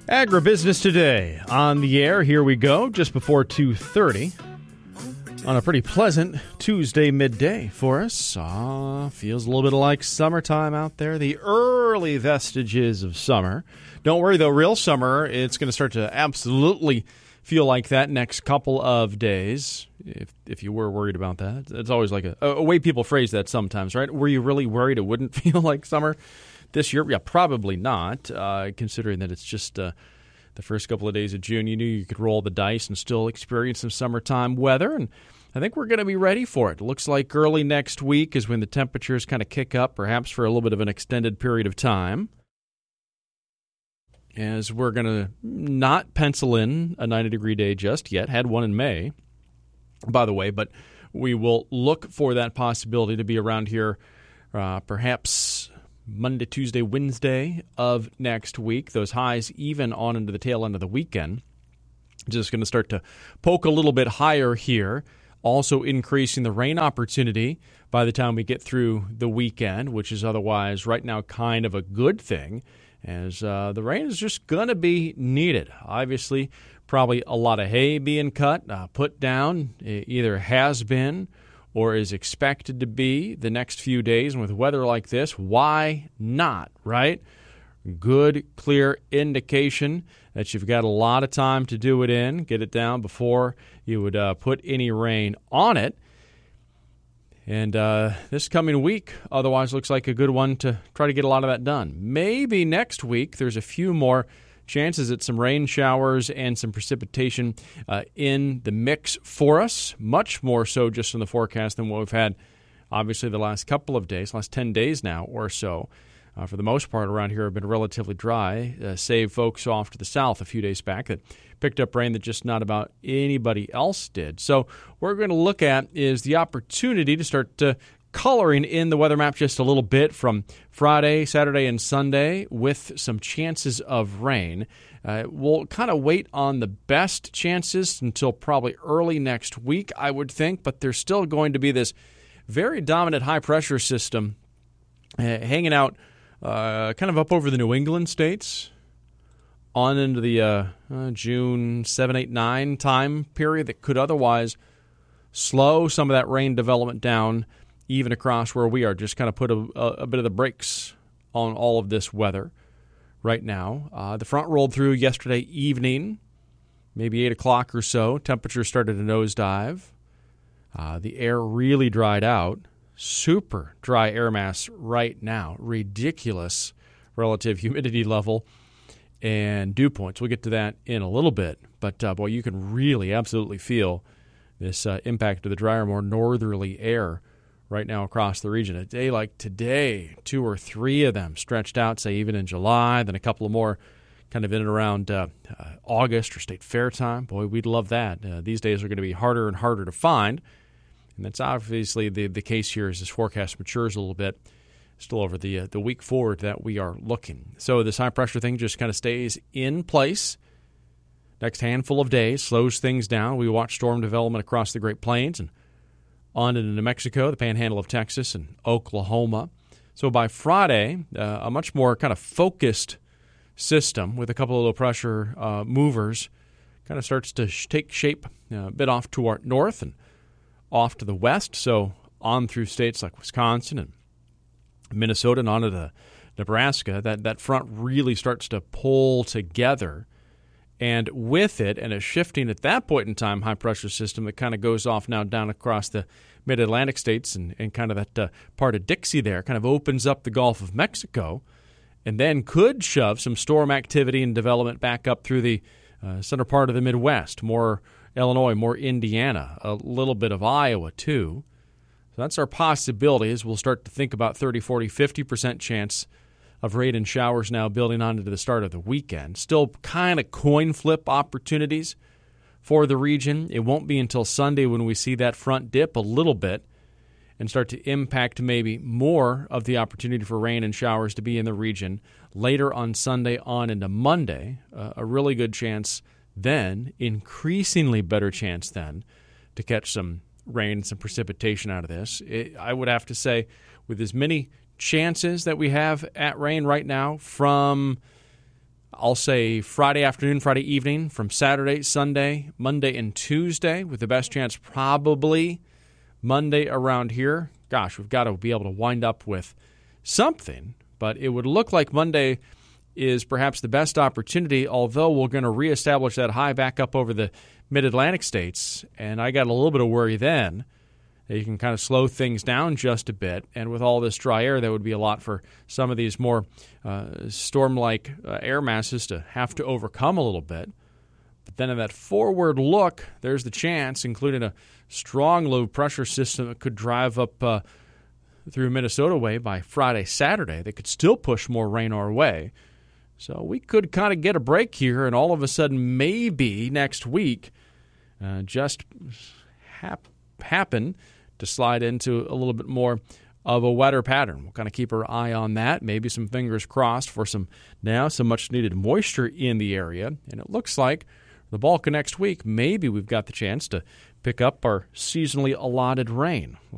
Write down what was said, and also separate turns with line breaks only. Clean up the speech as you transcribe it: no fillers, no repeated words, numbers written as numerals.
Agribusiness Today on the air. Here we go, just before 2:30 on a pretty pleasant Tuesday midday for us. Feels a little bit like summertime out there, the early vestiges of summer. Don't worry, though, real summer, it's going to start to absolutely feel like that next couple of days, if you were worried about that. It's always like a way people phrase that sometimes, right? Were you really worried it wouldn't feel like summer this year? Yeah, probably not, considering that it's just the first couple of days of June. You knew you could roll the dice and still experience some summertime weather, and I think we're going to be ready for it. It looks like early next week is when the temperatures kind of kick up, perhaps for a little bit of an extended period of time, as we're going to not pencil in a 90-degree day just yet. Had one in May, by the way, but we will look for that possibility to be around here perhaps Monday, Tuesday, Wednesday of next week. Those highs even on into the tail end of the weekend. Just going to start to poke a little bit higher here. Also increasing the rain opportunity by the time we get through the weekend, which is otherwise right now kind of a good thing, as the rain is just going to be needed. Obviously, probably a lot of hay being cut, put down. It either has been or is expected to be the next few days. And with weather like this, why not, right? Good, clear indication that you've got a lot of time to do it in, get it down before you would put any rain on it. And this coming week otherwise looks like a good one to try to get a lot of that done. Maybe next week there's a few more chances at some rain showers and some precipitation in the mix for us, much more so just in the forecast than what we've had, obviously, the last couple of days, last 10 days now or so. For the most part around here have been relatively dry, save folks off to the south a few days back that picked up rain that just not about anybody else did. So what we're going to look at is the opportunity to start coloring in the weather map just a little bit from Friday, Saturday, and Sunday with some chances of rain. We'll kind of wait on the best chances until probably early next week, I would think, but there's still going to be this very dominant high-pressure system hanging out kind of up over the New England states on into the June 7, 8, 9 time period that could otherwise slow some of that rain development down even across where we are, just kind of put a bit of the brakes on all of this weather right now. The front rolled through yesterday evening, maybe 8 o'clock or so. Temperatures started to nosedive. The air really dried out. Super dry air mass right now. Ridiculous relative humidity level and dew points. We'll get to that in a little bit. But, boy, you can really absolutely feel this impact of the drier, more northerly air right now across the region. A day like today, 2 or 3 of them stretched out, say even in July, then a couple of more kind of in and around August or state fair time. Boy, we'd love that. These days are going to be harder and harder to find, and that's obviously the case here as this forecast matures a little bit, still over the week forward that we are looking. So this high-pressure thing just kind of stays in place. Next handful of days slows things down. We watch storm development across the Great Plains and on into New Mexico, the panhandle of Texas, and Oklahoma. So by Friday, a much more kind of focused system with a couple of low-pressure movers kind of starts to take shape a bit off to our north and off to the west, so on through states like Wisconsin and Minnesota and on to Nebraska. That front really starts to pull together. And with it, and a shifting at that point in time high-pressure system that kind of goes off now down across the mid-Atlantic states and kind of that part of Dixie there, kind of opens up the Gulf of Mexico, and then could shove some storm activity and development back up through the center part of the Midwest, more Illinois, more Indiana, a little bit of Iowa too. So that's our possibility as we'll start to think about 30, 40, 50% chance of rain and showers now building on into the start of the weekend. Still kind of coin flip opportunities for the region. It won't be until Sunday when we see that front dip a little bit and start to impact maybe more of the opportunity for rain and showers to be in the region later on Sunday on into Monday. A really good chance then, increasingly better chance then, to catch some rain and some precipitation out of this. I would have to say, with as many chances that we have at rain right now from I'll say Friday afternoon, Friday evening, from Saturday, Sunday, Monday, and Tuesday, with the best chance probably Monday around here. Gosh, we've got to be able to wind up with something, but it would look like Monday is perhaps the best opportunity, although we're going to reestablish that high back up over the mid-Atlantic states, and I got a little bit of worry then that you can kind of slow things down just a bit, and with all this dry air, that would be a lot for some of these more storm-like air masses to have to overcome a little bit. But then in that forward look, there's the chance, including a strong low-pressure system that could drive up through Minnesota way by Friday, Saturday. They could still push more rain our way. So we could kind of get a break here, and all of a sudden, maybe next week, just happen to slide into a little bit more of a wetter pattern. We'll kind of keep our eye on that. Maybe some fingers crossed for some much-needed moisture in the area. And it looks like the bulk of next week, maybe we've got the chance to pick up our seasonally allotted rain.